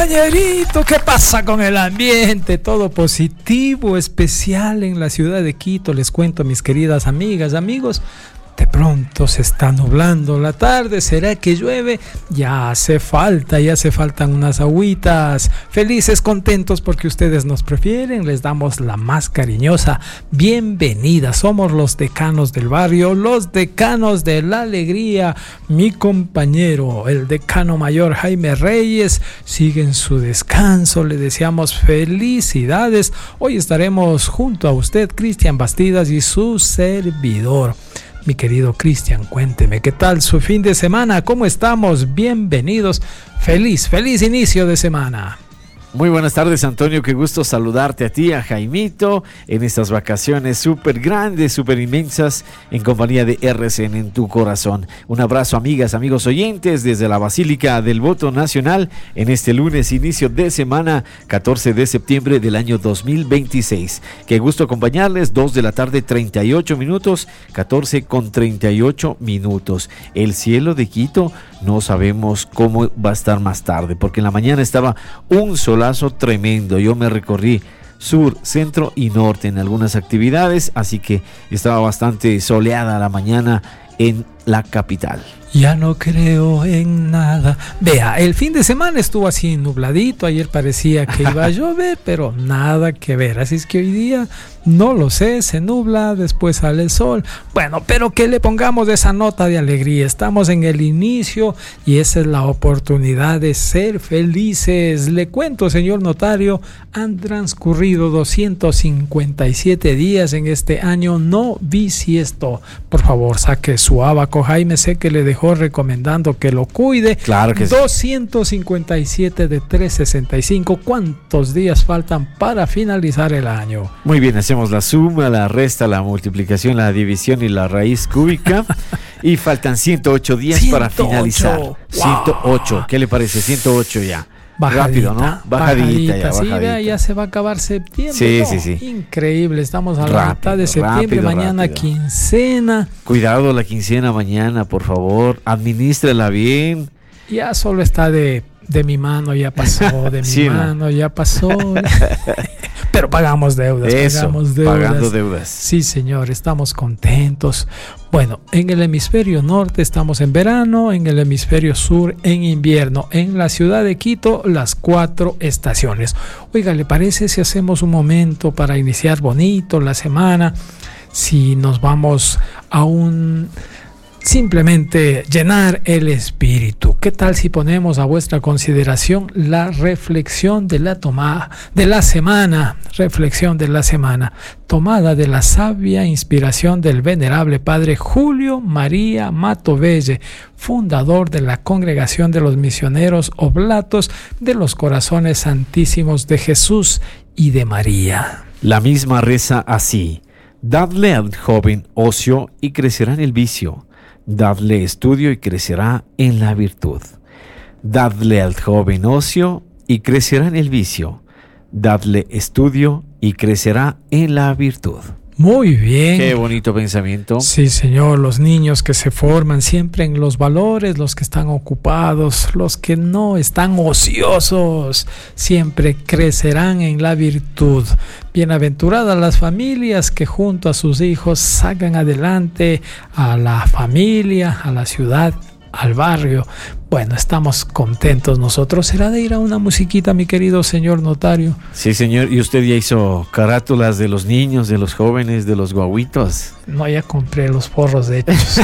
compañerito, ¿qué pasa con el ambiente? Todo positivo, especial en la ciudad de Quito. Les cuento, mis queridas amigas, amigos. De pronto se está nublando la tarde. ¿Será que llueve? Ya hace faltan unas agüitas. Felices, contentos porque ustedes nos prefieren. Les damos la más cariñosa bienvenida. Somos los decanos del barrio, los decanos de la alegría. Mi compañero, el decano mayor Jaime Reyes, sigue en su descanso. Le deseamos felicidades. Hoy estaremos junto a usted, Cristian Bastidas, y su servidor. Mi querido Cristian, cuénteme, ¿qué tal su fin de semana? ¿Cómo estamos? Bienvenidos. Feliz inicio de semana. Muy buenas tardes, Antonio, qué gusto saludarte a ti, a Jaimito, en estas vacaciones súper grandes, súper inmensas, en compañía de RCN en tu corazón. Un abrazo, amigas, amigos oyentes, desde la Basílica del Voto Nacional, en este lunes, inicio de semana, 14 de septiembre del año 2026. Qué gusto acompañarles, 2 de la tarde, 38 minutos, 14:38. El cielo de Quito no sabemos cómo va a estar más tarde, porque en la mañana estaba un solazo tremendo. Yo me recorrí sur, centro y norte en algunas actividades, así que estaba bastante soleada la mañana en la capital. Ya no creo en nada. Vea, el fin de semana estuvo así nubladito. Ayer parecía que iba a llover, pero nada que ver. Así es que hoy día no lo sé, se nubla, después sale el sol. Bueno, pero que le pongamos esa nota de alegría. Estamos en el inicio y esa es la oportunidad de ser felices. Le cuento, señor notario, han transcurrido 257 días en este año no bisiesto. Por favor, saque su abaco, Jaime. Sé que le dejó recomendando que lo cuide. Claro que 257 de 365. ¿Cuántos días faltan para finalizar el año? Muy bien, hacemos la suma, la resta, la multiplicación, la división y la raíz cúbica. Y faltan 108 días 108. Para finalizar. Wow. 108, ¿qué le parece? 108 ya. Bajadita, rápido, ¿no? Bajadita. Sí, ya se va a acabar septiembre. Sí. Increíble, estamos a la mitad de septiembre, mañana quincena. Cuidado la quincena mañana, por favor, administrala bien. Ya solo está de mi mano, ya pasó, ya pasó. Pero pagamos deudas, pagando deudas. Sí, señor, estamos contentos. Bueno, en el hemisferio norte estamos en verano, en el hemisferio sur en invierno. En la ciudad de Quito, las 4 estaciones. Oiga, ¿le parece si hacemos un momento para iniciar bonito la semana? Si nos vamos a simplemente llenar el espíritu. ¿Qué tal si ponemos a vuestra consideración la reflexión de la semana? Reflexión de la semana, tomada de la sabia inspiración del venerable padre Julio María Matovelle, fundador de la Congregación de los Misioneros Oblatos de los Corazones Santísimos de Jesús y de María. La misma reza así: dadle al joven ocio y crecerá en el vicio. Dadle estudio y crecerá en la virtud. Dadle al joven ocio y crecerá en el vicio. Dadle estudio y crecerá en la virtud. Muy bien. Qué bonito pensamiento. Sí, señor. Los niños que se forman siempre en los valores, los que están ocupados, los que no están ociosos, siempre crecerán en la virtud. Bienaventuradas las familias que junto a sus hijos sacan adelante a la familia, a la ciudad, al barrio. Bueno, estamos contentos nosotros. ¿Será de ir a una musiquita, mi querido señor notario? Sí, señor. ¿Y usted ya hizo carátulas de los niños, de los jóvenes, de los guaguitos? No, ya compré los forros hechos.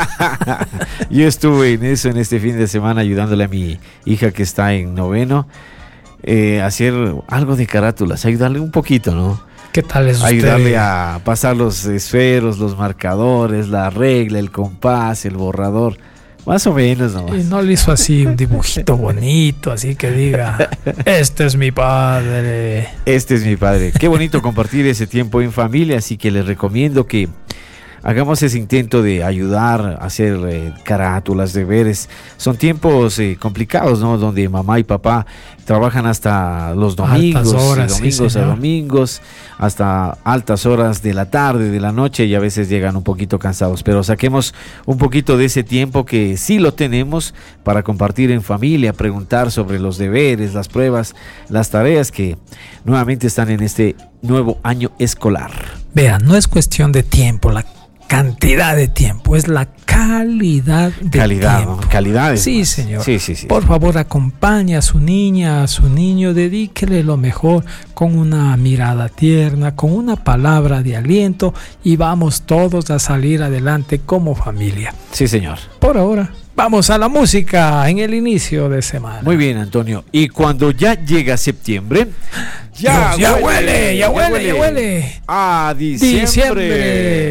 Yo estuve en eso en este fin de semana ayudándole a mi hija que está en noveno. Hacer algo de carátulas, ayudarle un poquito, ¿no? ¿Qué tal es usted? Ayudarle a pasar los esferos, los marcadores, la regla, el compás, el borrador. Más o menos nomás. Y no le hizo así un dibujito bonito, así que diga, este es mi padre. Este es mi padre. Qué bonito compartir ese tiempo en familia, así que les recomiendo que hagamos ese intento de ayudar a hacer carátulas, deberes. Son tiempos complicados, ¿no? Donde mamá y papá trabajan hasta los domingos, horas, domingos a domingos, hasta altas horas de la tarde, de la noche, y a veces llegan un poquito cansados. Pero saquemos un poquito de ese tiempo que sí lo tenemos para compartir en familia, preguntar sobre los deberes, las pruebas, las tareas que nuevamente están en este nuevo año escolar. Vean, no es cuestión de tiempo, la cantidad de tiempo, es la calidad de tiempo. ¿No? Calidad. Sí, más. señor. Sí. Por favor, acompañe a su niña, a su niño, dedíquele lo mejor con una mirada tierna, con una palabra de aliento y vamos todos a salir adelante como familia. Sí, señor. Por ahora, vamos a la música en el inicio de semana. Muy bien, Antonio. Y cuando ya llega septiembre, ya huele. A diciembre.